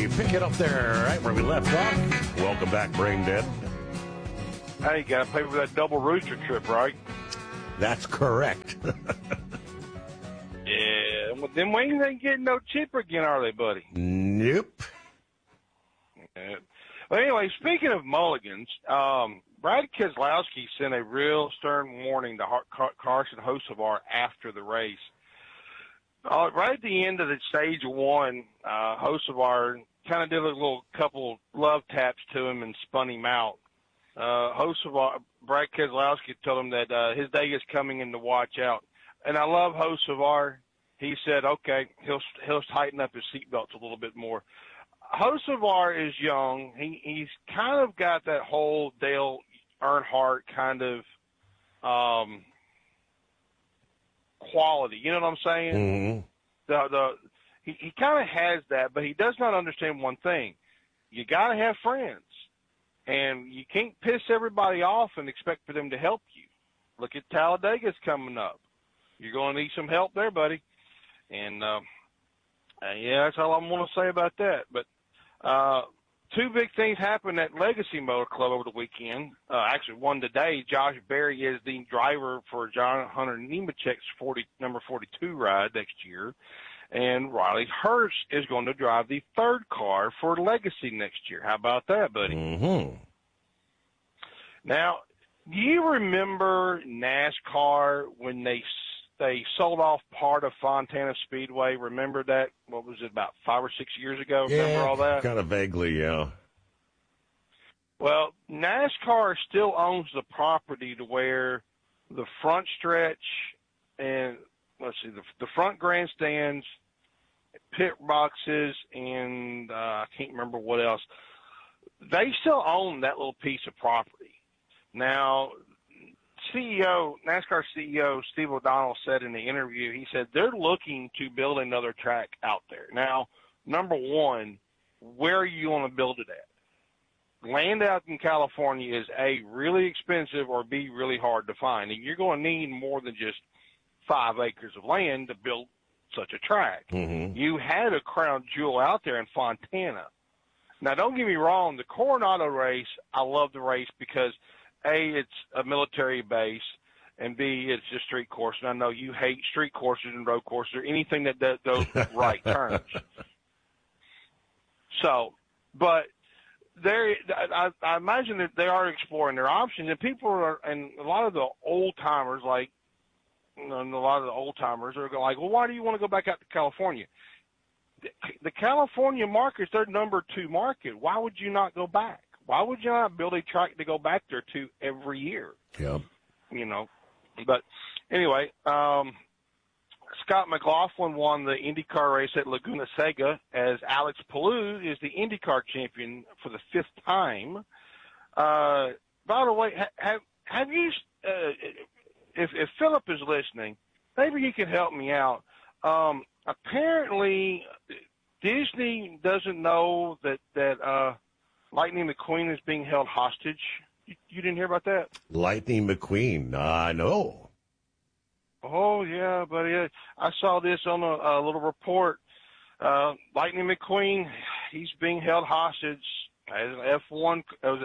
We pick it up there right where we left off. Welcome back, Brain Dead. Hey, you got to pay for that double rooster trip, right? That's correct. Yeah. Well, them wings ain't getting no cheaper again, are they, buddy? Nope. Yeah. Well, anyway, speaking of mulligans, Brad Keselowski sent a real stern warning to Carson Hocevar after the race. Right at the end of the stage one, Hocevar kind of did a little couple love taps to him and spun him out. Brad Keselowski told him that his day is coming and to watch out. And I love Hocevar. He said, okay, he'll tighten up his seatbelts a little bit more. Hocevar is young. He's kind of got that whole Dale Earnhardt kind of quality. You know what I'm saying? Mm-hmm. He kind of has that, but he does not understand one thing. You got to have friends, and you can't piss everybody off and expect for them to help you. Look at Talladega's coming up. You're going to need some help there, buddy. And yeah, that's all I'm going to say about that. But two big things happened at Legacy Motor Club over the weekend. Actually, one today. Josh Berry is the driver for John Hunter Nemechek's number 42 ride next year. And Riley Hurst is going to drive the third car for Legacy next year. How about that, buddy? Mm-hmm. Now, do you remember NASCAR when they sold off part of Fontana Speedway? Remember that? What was it, about 5 or 6 years ago? Remember all that? Kind of vaguely, yeah. Well, NASCAR still owns the property to where the front stretch and, let's see, the front grandstands, pit boxes, and I can't remember what else. They still own that little piece of property. Now, NASCAR CEO Steve O'Donnell said in the interview, he said they're looking to build another track out there. Now, number one, where are you going to build it at? Land out in California is A, really expensive, or B, really hard to find. And you're going to need more than just 5 acres of land to build such a track. Mm-hmm. You had a crown jewel out there in Fontana. Now, don't get me wrong, the Coronado race, I love the race because A, it's a military base, and B, it's a street course. And I know you hate street courses and road courses or anything that does those right turns. So, but I imagine that they are exploring their options, and people are, and a lot of the old timers, like, you know, and a lot of the old timers are like, well, why do you want to go back out to California? The California market is their number 2 market. Why would you not go back? Why would you not build a track to go back there to every year? Yeah. You know, but anyway, Scott McLaughlin won the IndyCar race at Laguna Seca as Alex Palou is the IndyCar champion for the 5th time. By the way, have you, if Philip is listening, maybe he can help me out. Apparently Disney doesn't know that Lightning McQueen is being held hostage. You didn't hear about that? Lightning McQueen. No. Oh, yeah, buddy. I saw this on a little report. Lightning McQueen, he's being held hostage as an F1.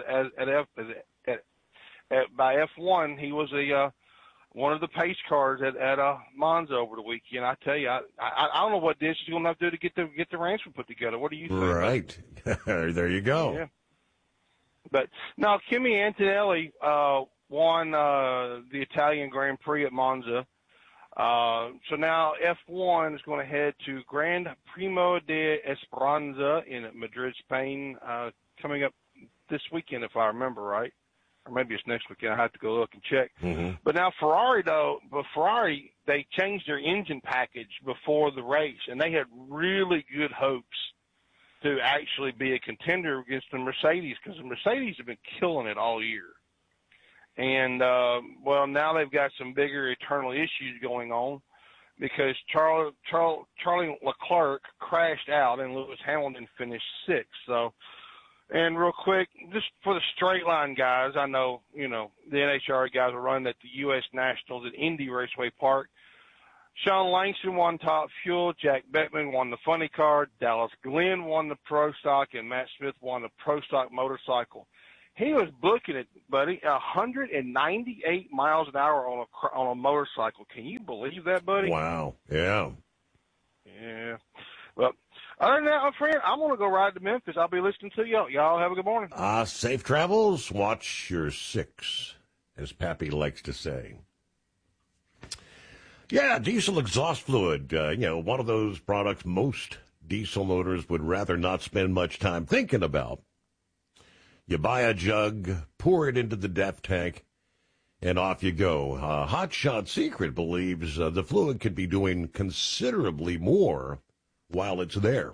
By F1, he was one of the pace cars at Monza over the weekend. I tell you, I don't know what Disney's going to have to do to get the ransom put together. What do you think? Right. There you go. Yeah. But now Kimi Antonelli won the Italian Grand Prix at Monza. So now F1 is going to head to Gran Premio de Esperanza in Madrid, Spain, coming up this weekend, if I remember right. Or maybe it's next weekend. I have to go look and check. Mm-hmm. But now Ferrari, they changed their engine package before the race, and they had really good hopes to actually be a contender against the Mercedes, because the Mercedes have been killing it all year. And, well, now they've got some bigger internal issues going on because Charlie Leclerc crashed out and Lewis Hamilton finished 6th. So, and real quick, just for the straight line guys, I know, you know, the NHRA guys are running at the U.S. Nationals at Indy Raceway Park. Sean Langston won Top Fuel. Jack Beckman won the Funny Car. Dallas Glenn won the Pro Stock, and Matt Smith won the Pro Stock motorcycle. He was booking it, buddy, 198 miles an hour on a motorcycle. Can you believe that, buddy? Wow. Yeah. Yeah. Well, other than that, my friend, I'm going to go ride to Memphis. I'll be listening to y'all. Y'all have a good morning. Safe travels. Watch your six, as Pappy likes to say. Yeah, diesel exhaust fluid. One of those products most diesel owners would rather not spend much time thinking about. You buy a jug, pour it into the DEF tank, and off you go. Hot Shot Secret believes the fluid could be doing considerably more while it's there.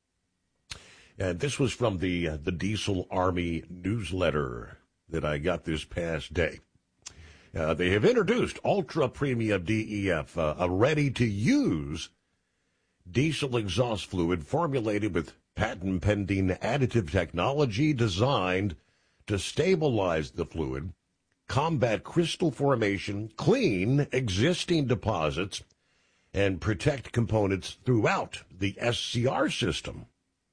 And this was from the Diesel Army newsletter that I got this past day. They have introduced Ultra Premium DEF, a ready-to-use diesel exhaust fluid formulated with patent-pending additive technology designed to stabilize the fluid, combat crystal formation, clean existing deposits, and protect components throughout the SCR system.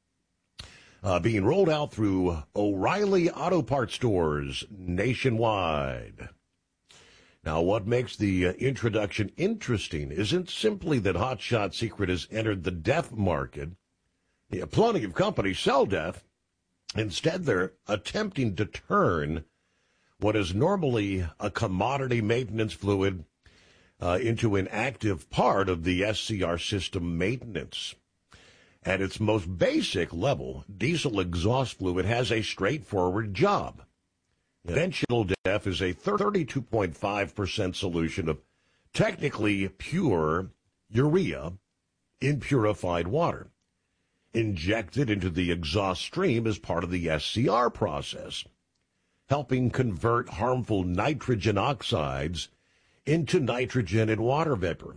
Being rolled out through O'Reilly Auto Parts stores nationwide. Now, what makes the introduction interesting isn't simply that Hot Shot Secret has entered the DEF market. Plenty of companies sell DEF. Instead, they're attempting to turn what is normally a commodity maintenance fluid into an active part of the SCR system maintenance. At its most basic level, diesel exhaust fluid has a straightforward job. Conventional DEF is a 32.5% solution of technically pure urea in purified water, injected into the exhaust stream as part of the SCR process, helping convert harmful nitrogen oxides into nitrogen and water vapor.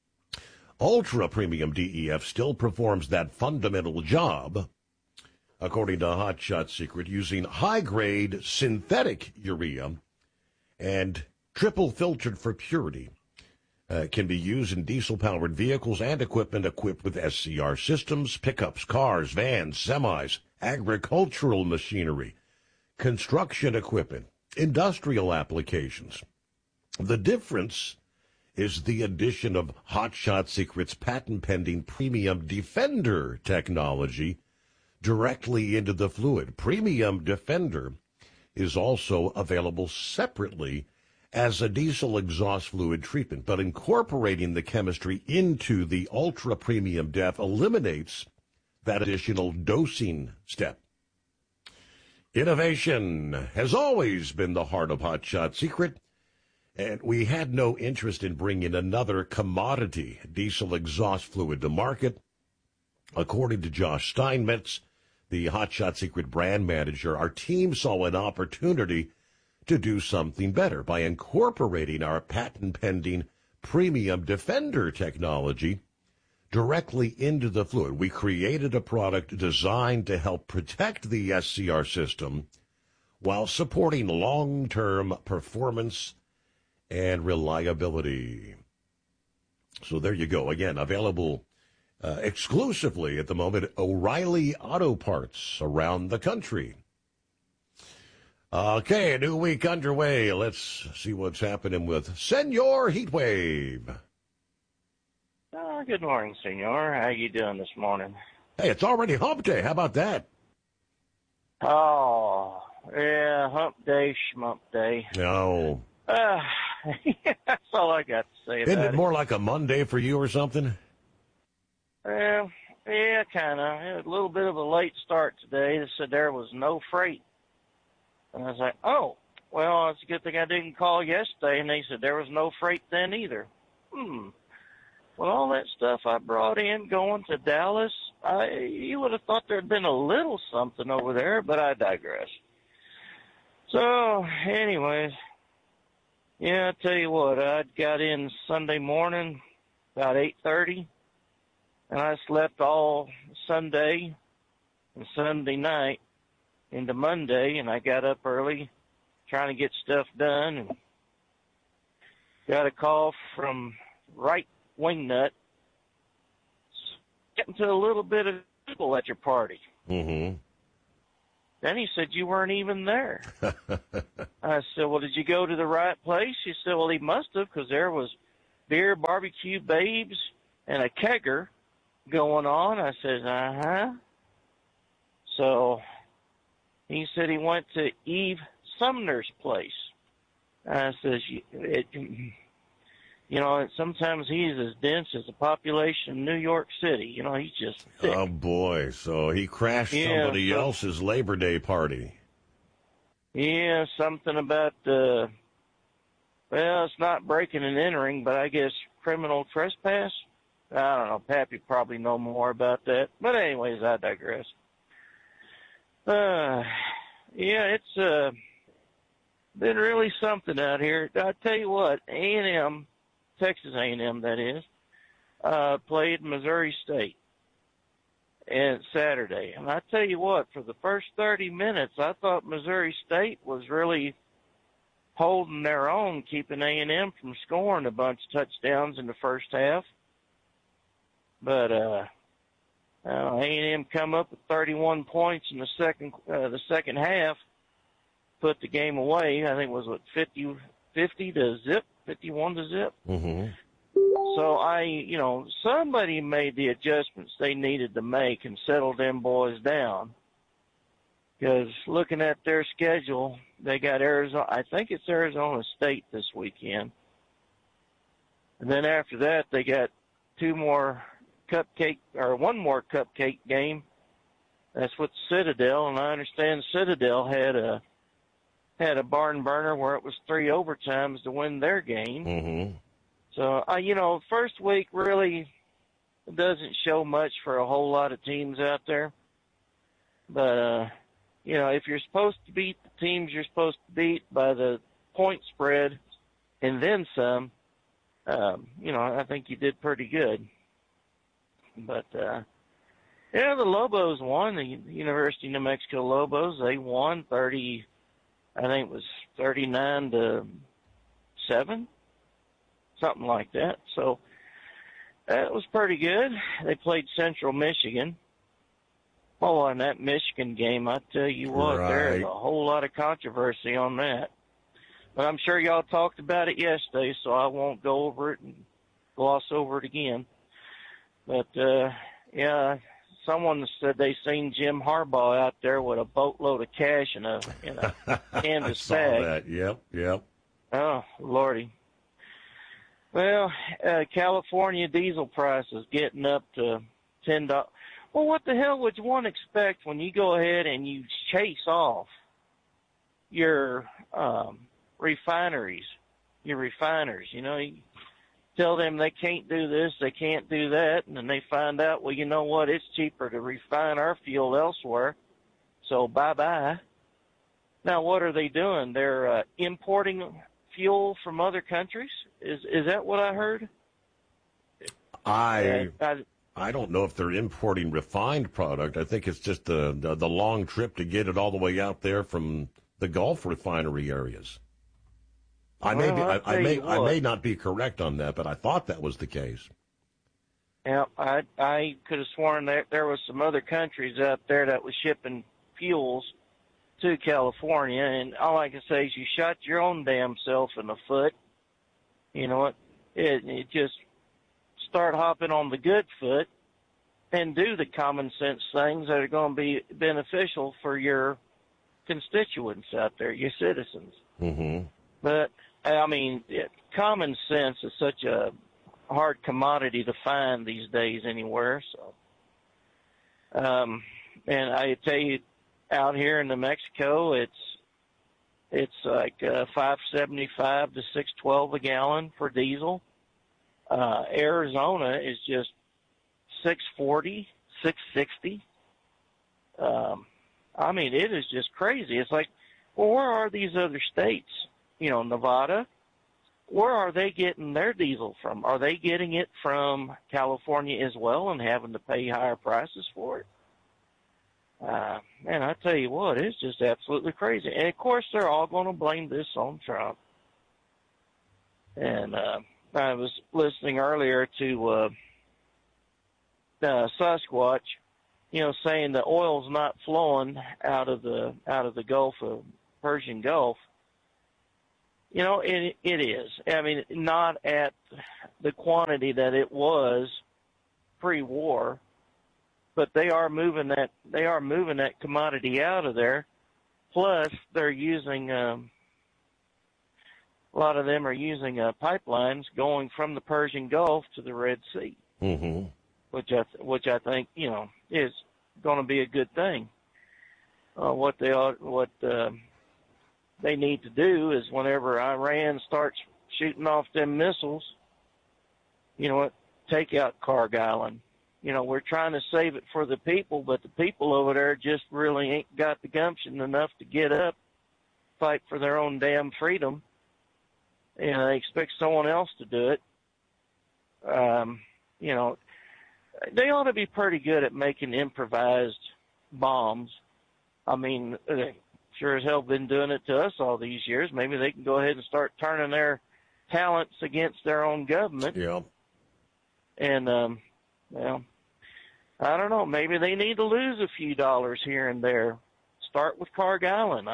Ultra Premium DEF still performs that fundamental job, according to Hot Shot Secret, using high-grade synthetic urea and triple filtered for purity. Can be used in diesel-powered vehicles and equipment equipped with SCR systems, pickups, cars, vans, semis, agricultural machinery, construction equipment, industrial applications. The difference is the addition of Hot Shot Secret's patent-pending Premium Defender technology directly into the fluid. Premium Defender is also available separately as a diesel exhaust fluid treatment, but incorporating the chemistry into the Ultra Premium DEF eliminates that additional dosing step. Innovation has always been the heart of Hot Shot Secret, and we had no interest in bringing another commodity diesel exhaust fluid to market. According to Josh Steinmetz, the Hot Shot Secret brand manager, our team saw an opportunity to do something better by incorporating our patent-pending Premium Defender technology directly into the fluid. We created a product designed to help protect the SCR system while supporting long-term performance and reliability. So there you go. Again, available exclusively at the moment at O'Reilly Auto Parts around the country. Okay, a new week underway. Let's see what's happening with Senor Heatwave. Good morning, Senor. How you doing this morning? Hey, it's already hump day. How about that? Oh, yeah, hump day, schmump day. No. That's all I got to say about it. Isn't it more like a Monday for you or something? Well, yeah, kind of. A little bit of a late start today. They said there was no freight. And I was like, oh, well, it's a good thing I didn't call yesterday. And they said there was no freight then either. Well, all that stuff I brought in going to Dallas, you would have thought there'd been a little something over there, but I digress. So, anyways, yeah, I tell you what, I got in Sunday morning about 8:30, and I slept all Sunday and Sunday night into Monday, and I got up early trying to get stuff done, and got a call from right wingnut, getting to a little bit of people at your party. Mm-hmm. Then he said, you weren't even there. I said, well, did you go to the right place? He said, well, he must have, because there was beer, barbecue, babes, and a kegger going on. I said, uh-huh. So he said he went to Eve Sumner's place. I says, sometimes he's as dense as the population of New York City. He's just thick. Oh, boy. So he crashed somebody else's Labor Day party. Yeah, something about, it's not breaking and entering, but I guess criminal trespass. I don't know. Pappy probably know more about that. But anyways, I digress. It's been really something out here. I tell you what, A&M, Texas A&M that is, played Missouri State and Saturday. And I tell you what, for the first 30 minutes, I thought Missouri State was really holding their own, keeping A&M from scoring a bunch of touchdowns in the first half. But A&M come up with 31 points in the second half, put the game away. I think it was 50 to zip, 51 to zip. Mm-hmm. So somebody made the adjustments they needed to make and settle them boys down. Because looking at their schedule, they got Arizona. I think it's Arizona State this weekend. And then after that, they got one more cupcake game. That's with Citadel, and I understand Citadel had a barn burner where it was 3 overtimes to win their game. Mm-hmm. So, first week really doesn't show much for a whole lot of teams out there. But, if you're supposed to beat the teams you're supposed to beat by the point spread and then some, I think you did pretty good. But, the Lobos won. The University of New Mexico Lobos, they won 39 to 7, something like that. So that was pretty good. They played Central Michigan. Oh, in that Michigan game, I tell you what, There's a whole lot of controversy on that. But I'm sure y'all talked about it yesterday, so I won't go over it and gloss over it again. But, someone said they seen Jim Harbaugh out there with a boatload of cash in a canvas bag. I saw that. Yep. Oh, Lordy. Well, California diesel prices getting up to $10. Well, what the hell would one expect when you go ahead and you chase off your refineries, your refiners? You tell them they can't do this, they can't do that, and then they find out, well, you know what, it's cheaper to refine our fuel elsewhere, so bye-bye. Now, what are they doing? They're importing fuel from other countries? Is that what I heard? I don't know if they're importing refined product. I think it's just the long trip to get it all the way out there from the Gulf refinery areas. I may not be correct on that, but I thought that was the case. Yeah, I could have sworn that there was some other countries out there that was shipping fuels to California, and all I can say is you shot your own damn self in the foot. You know what? It just start hopping on the good foot and do the common sense things that are going to be beneficial for your constituents out there, your citizens. Mm-hmm. But, common sense is such a hard commodity to find these days anywhere. So, and I tell you, out here in New Mexico, it's like $5.75 to $6.12 a gallon for diesel. Arizona is just $6.40, $6.60. It is just crazy. It's like, well, where are these other states? Nevada, where are they getting their diesel from? Are they getting it from California as well and having to pay higher prices for it? Man, I tell you what, it's just absolutely crazy. And, of course, they're all going to blame this on Trump. And, I was listening earlier to Sasquatch, saying the oil's not flowing out of the Gulf of Persian Gulf. It is. I mean, not at the quantity that it was pre-war, but they are moving that commodity out of there. Plus, they're using a lot of them are using pipelines going from the Persian Gulf to the Red Sea, which I think is going to be a good thing. What they need to do is whenever Iran starts shooting off them missiles, take out Carg Island. We're trying to save it for the people, but the people over there just really ain't got the gumption enough to get up, fight for their own damn freedom. They expect someone else to do it. They ought to be pretty good at making improvised bombs. I mean, they sure as hell been doing it to us all these years. Maybe they can go ahead and start turning their talents against their own government. Yeah. And, I don't know. Maybe they need to lose a few dollars here and there. Start with Carg Island.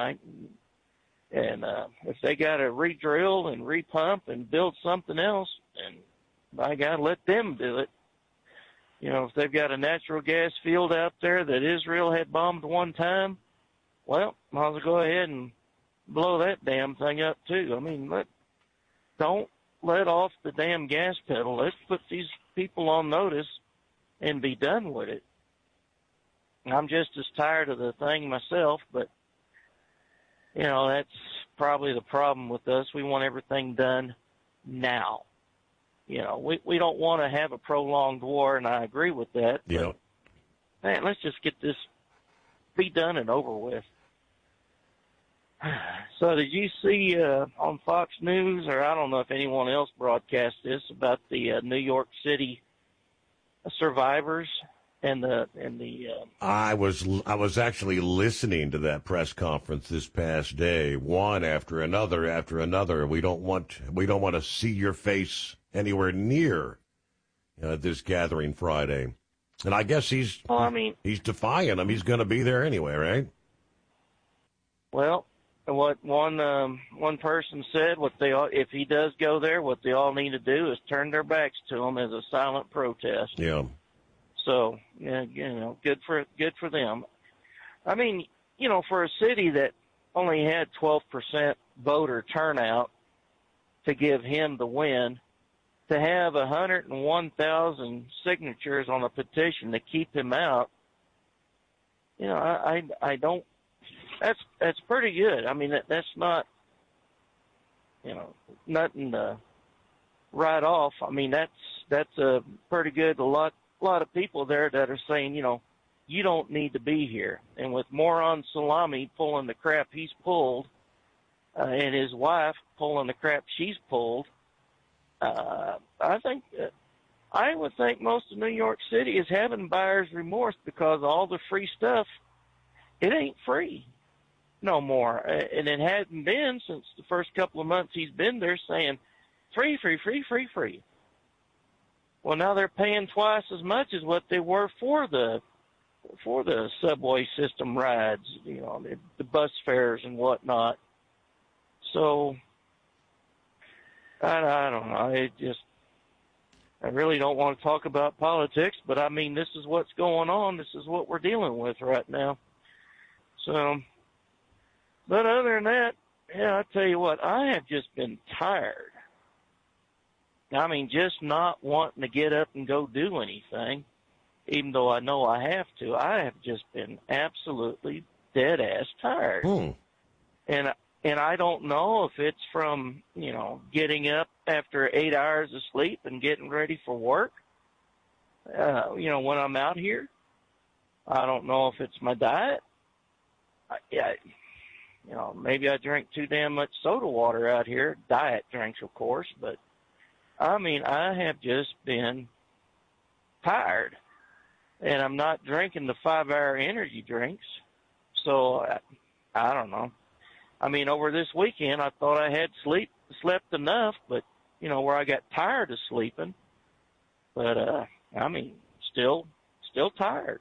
If they got to re-drill and repump and build something else, and by God, let them do it. If they've got a natural gas field out there that Israel had bombed one time, well, might as well go ahead and blow that damn thing up too. I mean, don't let off the damn gas pedal. Let's put these people on notice and be done with it. I'm just as tired of the thing myself, but that's probably the problem with us. We want everything done now. We don't want to have a prolonged war, and I agree with that. Yeah. But, man, let's just get this be done and over with. So did you see on Fox News, or I don't know if anyone else broadcast this, about the New York City survivors and the I was actually listening to that press conference this past day, one after another. We don't want to see your face anywhere near this gathering Friday. And I guess he's defying them. He's going to be there anyway, right? Well, what one person said, if he does go there, what they all need to do is turn their backs to him as a silent protest. Yeah. So, good for them. I mean, for a city that only had 12% voter turnout to give him the win, to have 101,000 signatures on a petition to keep him out, I don't. That's pretty good. I mean, that's not, nothing to write off. I mean, that's a pretty good. A lot of people there that are saying, you don't need to be here. And with Moron Salami pulling the crap he's pulled, and his wife pulling the crap she's pulled, I would think most of New York City is having buyer's remorse because all the free stuff, it ain't free no more. And it hadn't been since the first couple of months he's been there saying, free, free, free, free, free. Well, now they're paying twice as much as what they were for the subway system rides, the bus fares and whatnot. So, I don't know. I really don't want to talk about politics, but I mean, this is what's going on. This is what we're dealing with right now. So, but other than that, I tell you what, I have just been tired. I mean, just not wanting to get up and go do anything, even though I know I have to. I have just been absolutely dead-ass tired. And I don't know if it's from, getting up after 8 hours of sleep and getting ready for work, when I'm out here. I don't know if it's my diet. Maybe I drink too damn much soda water out here, diet drinks, of course, but I mean, I have just been tired, and I'm not drinking the 5-hour energy drinks. So I don't know. I mean, over this weekend, I thought I had slept enough, but where I got tired of sleeping. But, still tired.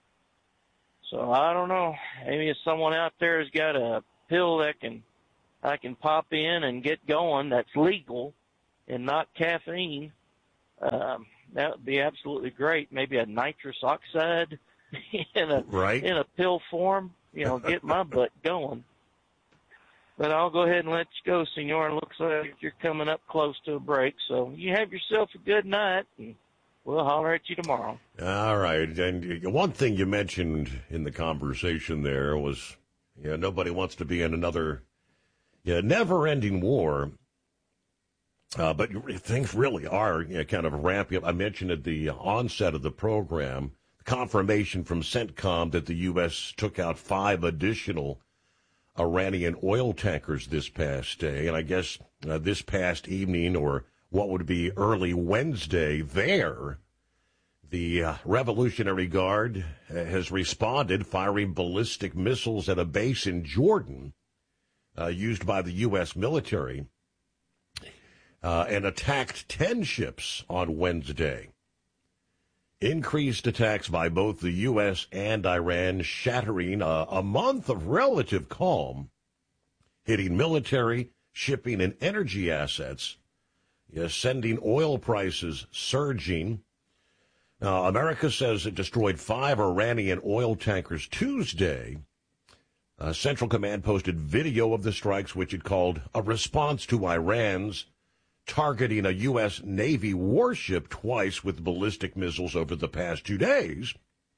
So I don't know. Maybe if someone out there has got a pill that I can pop in and get going that's legal and not caffeine, that would be absolutely great. Maybe a nitrous oxide in a pill form, get my butt going. But I'll go ahead and let you go, Senor. It looks like you're coming up close to a break. So you have yourself a good night, and we'll holler at you tomorrow. All right. And one thing you mentioned in the conversation there was, nobody wants to be in another never-ending war. But things really are kind of ramping up. I mentioned at the onset of the program, confirmation from CENTCOM that the U.S. took out 5 additional Iranian oil tankers this past day. And I guess this past evening, or what would be early Wednesday there, the Revolutionary Guard has responded, firing ballistic missiles at a base in Jordan used by the U.S. military, and attacked 10 ships on Wednesday. Increased attacks by both the U.S. and Iran, shattering a month of relative calm, hitting military, shipping, and energy assets, sending oil prices surging. Now, America says it destroyed 5 Iranian oil tankers Tuesday. Central Command posted video of the strikes, which it called a response to Iran's targeting a U.S. Navy warship twice with ballistic missiles over the past 2 days.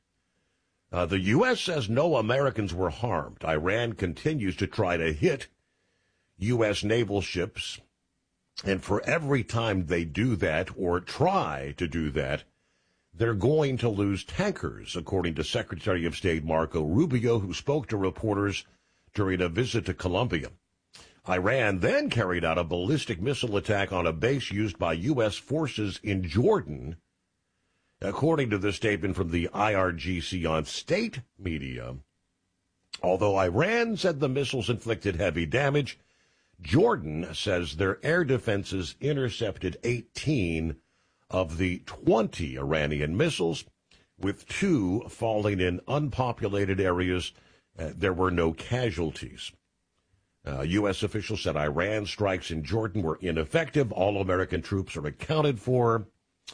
The U.S. says no Americans were harmed. Iran continues to try to hit U.S. naval ships, and for every time they do that or try to do that, they're going to lose tankers, according to Secretary of State Marco Rubio, who spoke to reporters during a visit to Colombia. Iran then carried out a ballistic missile attack on a base used by U.S. forces in Jordan, according to the statement from the IRGC on state media. Although Iran said the missiles inflicted heavy damage, Jordan says their air defenses intercepted 18 of the 20 Iranian missiles, with 2 falling in unpopulated areas. There were no casualties. U.S. officials said Iran strikes in Jordan were ineffective. All American troops are accounted for.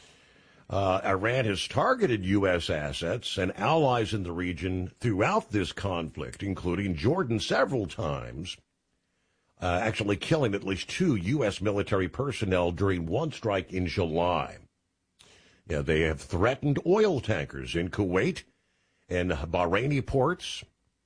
Iran has targeted U.S. assets and allies in the region throughout this conflict, including Jordan several times, actually killing at least 2 U.S. military personnel during one strike in July. They have threatened oil tankers in Kuwait and Bahraini ports.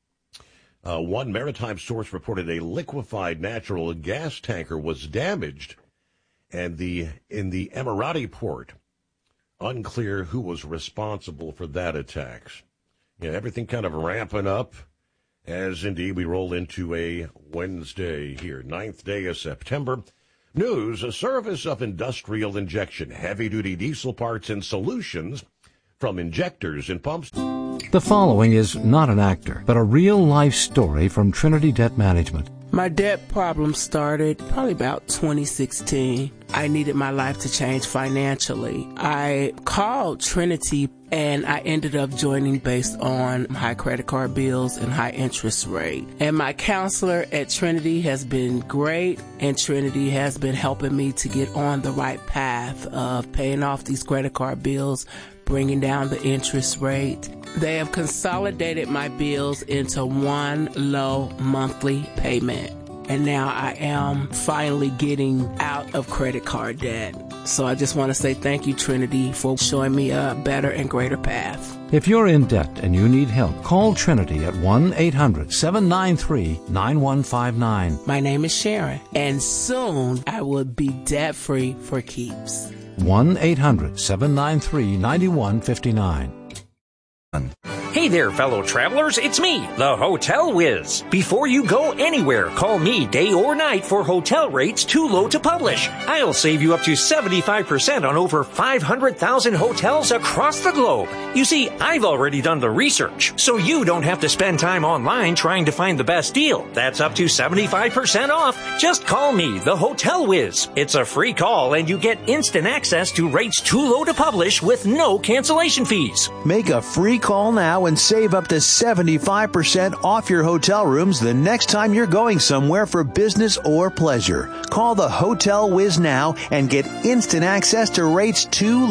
One maritime source reported a liquefied natural gas tanker was damaged, and in the Emirati port, unclear who was responsible for that attack. Everything kind of ramping up as indeed we roll into a Wednesday here, 9th day of September. News, a service of industrial injection, heavy-duty diesel parts and solutions from injectors and pumps. The following is not an actor, but a real-life story from Trinity Debt Management. My debt problem started probably about 2016. I needed my life to change financially. I called Trinity and I ended up joining based on high credit card bills and high interest rate. And my counselor at Trinity has been great, and Trinity has been helping me to get on the right path of paying off these credit card bills, bringing down the interest rate. They have consolidated my bills into one low monthly payment. And now I am finally getting out of credit card debt. So I just want to say thank you, Trinity, for showing me a better and greater path. If you're in debt and you need help, call Trinity at 1-800-793-9159. My name is Sharon, and soon I will be debt-free for keeps. 1-800-793-9159. Hey there, fellow travelers. It's me, the Hotel Whiz. Before you go anywhere, call me day or night for hotel rates too low to publish. I'll save you up to 75% on over 500,000 hotels across the globe. You see, I've already done the research, so you don't have to spend time online trying to find the best deal. That's up to 75% off. Just call me, the Hotel Whiz. It's a free call, and you get instant access to rates too low to publish with no cancellation fees. Make a free call now and save up to 75% off your hotel rooms the next time you're going somewhere for business or pleasure. Call the Hotel Whiz now and get instant access to rates too